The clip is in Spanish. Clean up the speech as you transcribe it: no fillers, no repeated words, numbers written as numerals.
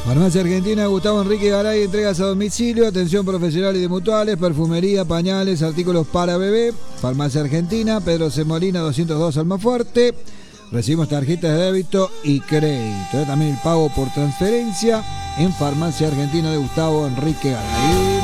Farmacia Argentina, Gustavo Enrique Garay, entregas a domicilio, atención profesional y de mutuales, perfumería, pañales, artículos para bebé. Farmacia Argentina, Pedro C. Molina 202 Almafuerte. Recibimos tarjetas de débito y crédito. También el pago por transferencia en Farmacia Argentina de Gustavo Enrique Garay.